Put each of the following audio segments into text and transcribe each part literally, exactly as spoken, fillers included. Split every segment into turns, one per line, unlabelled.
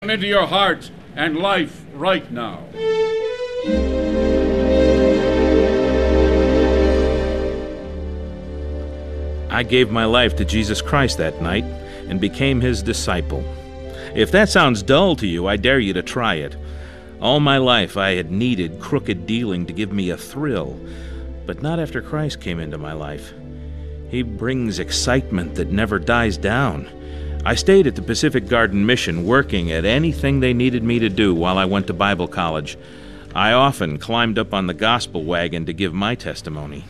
into your heart and life right now.
I gave my life to Jesus Christ that night and became his disciple. If that sounds dull to you, I dare you to try it. All my life I had needed crooked dealing to give me a thrill, but not after Christ came into my life. He brings excitement that never dies down. I stayed at the Pacific Garden Mission working at anything they needed me to do while I went to Bible college. I often climbed up on the gospel wagon to give my testimony.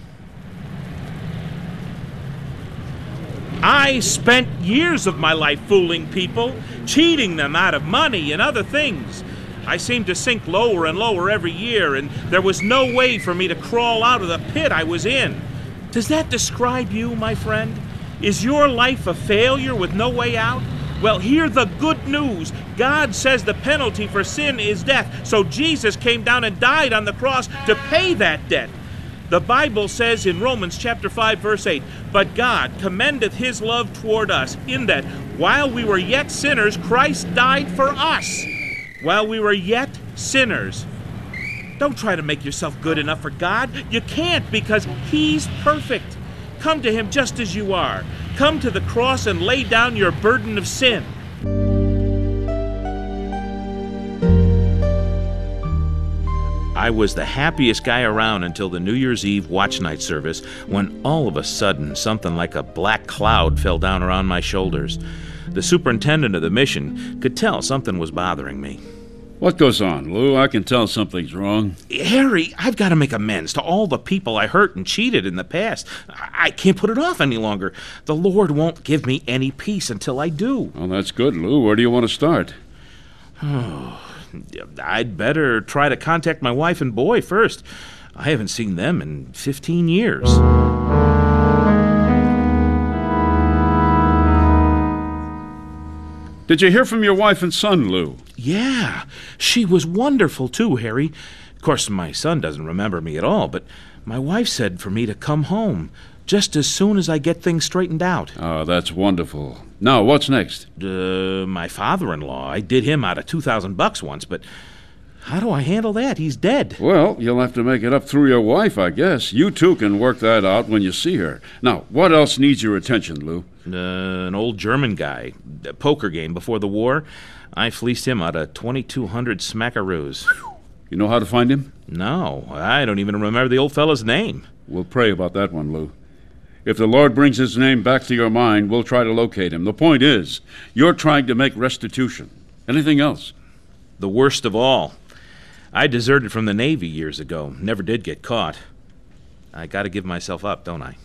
I spent years of my life fooling people, cheating them out of money and other things. I seemed to sink lower and lower every year, and there was no way for me to crawl out of the pit I was in. Does that describe you, my friend? Is your life a failure with no way out? Well, hear the good news. God says the penalty for sin is death, so Jesus came down and died on the cross to pay that debt. The Bible says in Romans chapter five, verse eight, "But God commendeth his love toward us, in that while we were yet sinners, Christ died for us." While we were yet sinners. Don't try to make yourself good enough for God. You can't, because he's perfect. Come to him just as you are. Come to the cross and lay down your burden of sin. I was the happiest guy around until the New Year's Eve watch night service, when all of a sudden something like a black cloud fell down around my shoulders. The superintendent of the mission could tell something was bothering me.
What goes on, Lou? I can tell something's wrong.
Harry, I've got to make amends to all the people I hurt and cheated in the past. I can't put it off any longer. The Lord won't give me any peace until I do.
Well, that's good, Lou. Where do you want to start?
Oh, I'd better try to contact my wife and boy first. I haven't seen them in fifteen years.
Did you hear from your wife and son, Lou?
Yeah, she was wonderful too, Harry. Of course, my son doesn't remember me at all, but my wife said for me to come home just as soon as I get things straightened out.
Oh, that's wonderful. Now, what's next?
Uh, my father-in-law. I did him out of two thousand bucks once, but how do I handle that? He's dead.
Well, you'll have to make it up through your wife, I guess. You two can work that out when you see her. Now, what else needs your attention, Lou?
Uh, an old German guy. A poker game before the war. I fleeced him out of twenty-two hundred smackaroos.
You know how to find him?
No, I don't even remember the old fellow's name.
We'll pray about that one, Lou. If the Lord brings his name back to your mind, we'll try to locate him. The point is, you're trying to make restitution. Anything else?
The worst of all. I deserted from the Navy years ago. Never did get caught. I gotta give myself up, don't I?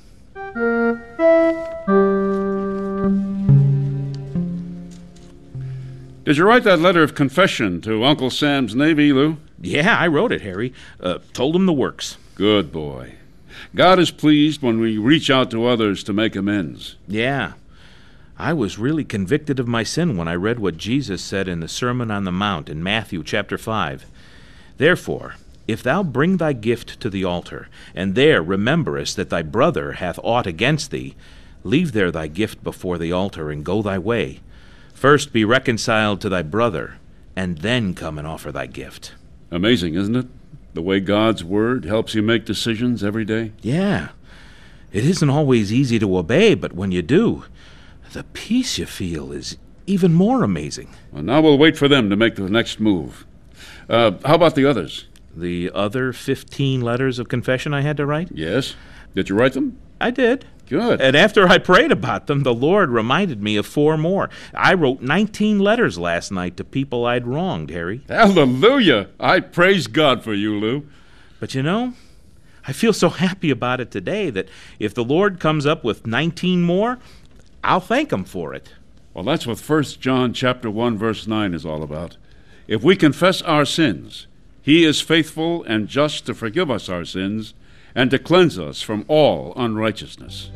Did you write that letter of confession to Uncle Sam's Navy, Lou?
Yeah, I wrote it, Harry. Uh, told him the works.
Good boy. God is pleased when we reach out to others to make amends.
Yeah. I was really convicted of my sin when I read what Jesus said in the Sermon on the Mount in Matthew chapter five. Therefore, if thou bring thy gift to the altar, and there rememberest that thy brother hath aught against thee, leave there thy gift before the altar, and go thy way. First be reconciled to thy brother, and then come and offer thy gift.
Amazing, isn't it? The way God's Word helps you make decisions every day.
Yeah. It isn't always easy to obey, but when you do, the peace you feel is even more amazing.
Well, now we'll wait for them to make the next move. Uh, how about the others?
The other fifteen letters of confession I had to write?
Yes. Did you write them?
I did.
Good.
And after I prayed about them, the Lord reminded me of four more. I wrote nineteen letters last night to people I'd wronged, Harry.
Hallelujah! I praise God for you, Lou.
But you know, I feel so happy about it today that if the Lord comes up with nineteen more, I'll thank him for it.
Well, that's what First John chapter one, verse nine is all about. If we confess our sins, he is faithful and just to forgive us our sins and to cleanse us from all unrighteousness.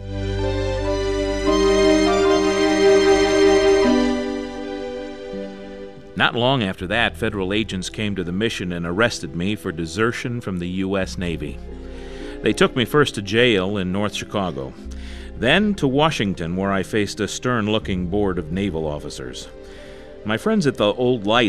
Not long after that, federal agents came to the mission and arrested me for desertion from the U S Navy. They took me first to jail in North Chicago, then to Washington, where I faced a stern-looking board of naval officers. My friends at the Old Light